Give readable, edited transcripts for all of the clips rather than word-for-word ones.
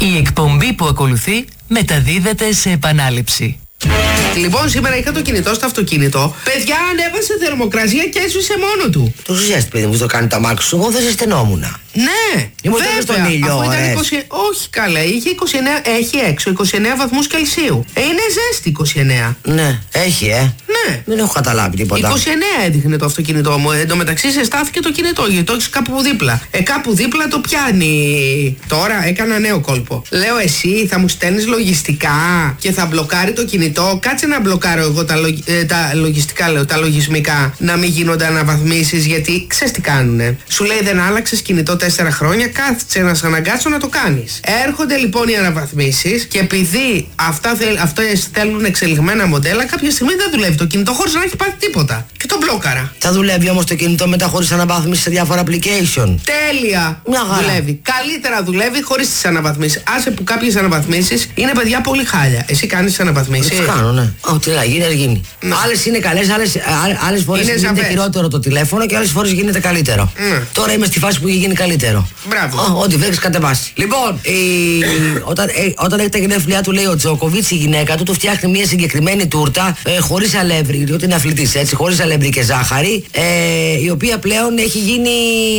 Η εκπομπή που ακολουθεί μεταδίδεται σε επανάληψη. Λοιπόν, σήμερα είχα το κινητό στο αυτοκίνητο. Παιδιά, ανέβασε θερμοκρασία και έσβησε μόνο του. Το ζεστή, παιδί μου, το κάνει τα μάξι σου. Εγώ δεν ζεστενόμουν. Ναι, βέβαια, στον ήλιο, αφού ήταν 20... Όχι καλά, είχε 29, έχει έξω 29 βαθμούς Κελσίου. Είναι ζέστη 29. Ναι, έχει, Ναι. Δεν έχω καταλάβει τίποτα. 29 έδειχνε το αυτοκίνητό μου. Εν τω μεταξύ σε στάθηκε το κινητό, γιατί το έχεις κάπου δίπλα. Κάπου δίπλα το πιάνει. Τώρα έκανα νέο κόλπο. Λέω, εσύ θα μου στέλνεις λογιστικά και θα μπλοκάρει το κινητό. Κάτσε να μπλοκάρω εγώ τα λογιστικά, λέω, τα λογισμικά. Να μην γίνονται αναβαθμίσεις, γιατί ξέρεις τι κάνουνε. Σου λέει, δεν άλλαξες κινητό 4 χρόνια, κάθισε να σε αναγκάσω να το κάνεις. Έρχονται λοιπόν οι αναβαθμίσεις και επειδή αυτές θέλουν εξελιγμένα μοντέλα, κάποια στιγμή δεν δουλεύει το κινητό χωρίς να έχει πάθει τίποτα. Και το μπλόκαρα. Θα δουλεύει όμως το κινητό μετά χωρίς αναβάθμιση σε διάφορα application. Τέλεια! Μια χαρά. Δουλεύει. Καλύτερα δουλεύει χωρίς τις αναβαθμίσεις. Άσε που κάποιες αναβαθμίσεις είναι, παιδιά, πολύ χάλια. Εσύ κάνεις αναβαθμίσεις? Τι κάνω, ναι. Τι να γίνει, γίνει. Ναι. Άλλες είναι καλές, άλλες φορές γίνεται ζαβές. χειρότερο το τηλέφωνο και άλλες φορές γίνεται καλύτερο. Ναι. Τώρα είμαι στη φάση που έχει γίνει καλύτερο. Μπράβο. Ό,τι βρέξει κατεβάσει. Λοιπόν, όταν έχει τα γενέθλιά του, λέει ο Τζόκοβιτς, η γυναίκα του φτιάχνει μια συγκεκριμένη τούρτα χωρίς αλεύρι, διότι είναι αθλητής, έτσι, χωρίς αλεύρι και ζάχαρη, η οποία πλέον έχει γίνει,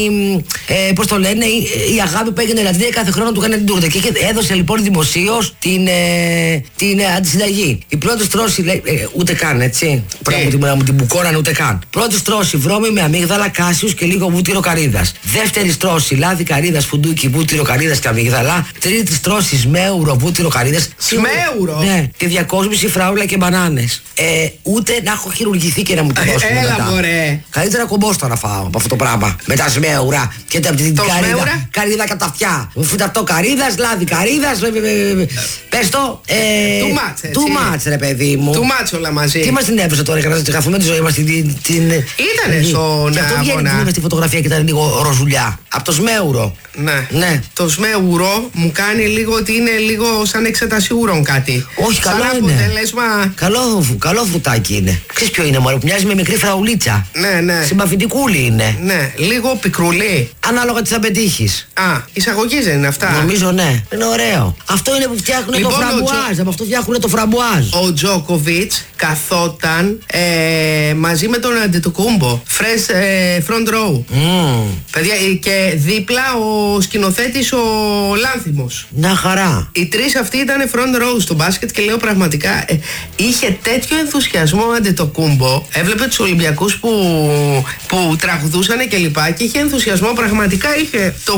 πώς το λένε, η αγάπη που έγινε δηλαδή κάθε χρόνο του κάνει την τούρτα. Και έδωσε λοιπόν δημοσίως την αντισυνταγή. Η πρώτη στρώση, λέει, ούτε καν, έτσι. Πρέπει να μου την μπουκώνανε ούτε καν. Πρώτη στρώση, βρώμη με αμύγδαλα, κάσιους και λίγο βούτυρο καρύδας. Δεύτερη στρώση, λάδι καρύδας, φουντούκι, βούτυρο καρύδας και αμύγδαλα. Τρίτη στρώση, σμέουρο, βούτυρο καρύδας. Σμέουρο! Ναι, και διακόσμηση φράουλα και μπανάνες. Ούτε να έχω χειρουργηθεί και να μου το δώσουν. Έλα, μωρέ. Καλύτερα κομπόστα να φάω από αυτό το πράγμα. Με τα σμέουρα και την καρύδα. Καρύδα κατά αυτιά. Φυταυτό καρύδας, λάδι καρύδας. Πες το. Too much, ρε παιδί μου. Too much όλα μαζί. Τι μας την έβρισε τώρα για να χαθούμε τη ζωή μας Ήτανε στον και αυτό βγαίνει στη φωτογραφία και ήταν λίγο ροζουλιά. Από το σμέουρο. Ναι. Το σμέουρο μου κάνει λίγο ότι είναι λίγο σαν εξέταση ούρων κάτι. Όχι, καλό σαν είναι. αποτέλεσμα. Καλό φρουτάκι είναι. Ξέρεις ποιο είναι, μωρέ, που μοιάζει με μικρή φραουλίτσα. Ναι. Συμπαθητικούλη είναι. Ναι, λίγο πικρουλή. Ανάλογα τι θα πετύχεις. Εισαγωγής δεν είναι αυτά? Νομίζω ναι. Είναι ωραίο. Αυτό είναι που φτιάχνουν λοιπόν, το φραμπουάζ. Από αυτό φτιάχνουν το φραμπουάζ. Ο Τζόκοβιτς καθόταν μαζί με τον Αντετοκούμπο. Front row. Παιδιά, και δίπλα ο σκηνοθέτης ο Λάνθιμος. Να χαρά. Οι τρεις αυτοί ήταν front row στο μπάσκετ και λέω πραγματικά είχε τέτοιο ενθουσιασμό ο Αντετοκούμπο. Έβλεπε τους Ολυμπιακούς που τραγουδούσαν και λοιπά και είχε ενθουσιασμό, πραγματικά είχε το